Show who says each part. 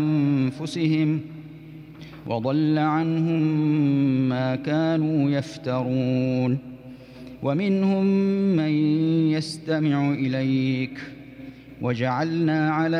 Speaker 1: أنفسهم وضل عنهم ما كانوا يفترون. ومنهم من يستمع إليك وجعلنا على